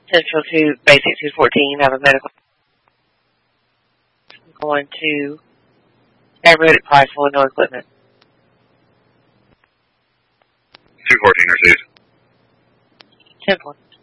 Central to Basic 214, have a medical. Going to neighborhood at Priceville, no equipment. 214 received. 10-4.